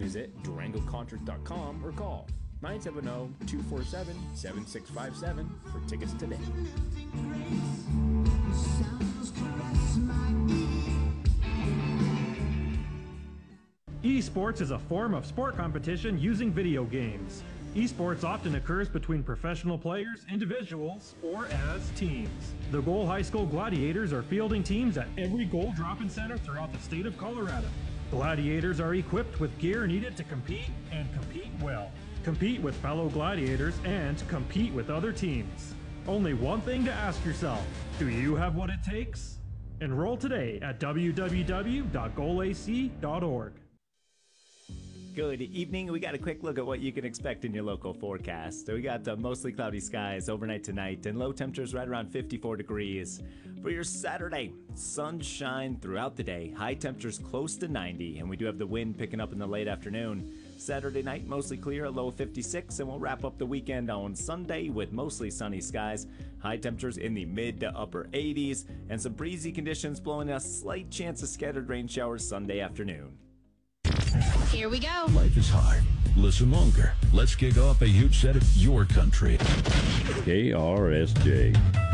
Visit DurangoConcerts.com or call 970-247-7657 for tickets today. Esports is a form of sport competition using video games. Esports often occurs between professional players, individuals, or as teams. The Goal High School Gladiators are fielding teams at every goal drop-in center throughout the state of Colorado. Gladiators are equipped with gear needed to compete and compete well. Compete with fellow Gladiators and compete with other teams. Only one thing to ask yourself: do you have what it takes? Enroll today at www.goalac.org. Good evening. We got a quick look at what you can expect in your local forecast. So we got mostly cloudy skies overnight tonight and low temperatures right around 54 degrees. For your Saturday, sunshine throughout the day, high temperatures close to 90, and we do have the wind picking up in the late afternoon. Saturday night, mostly clear, a low of 56, and we'll wrap up the weekend on Sunday with mostly sunny skies. High temperatures in the mid to upper 80s, and some breezy conditions blowing a slight chance of scattered rain showers Sunday afternoon. Here we go. Life is hard. Listen longer. Let's kick off a huge set of your country. KRSJ.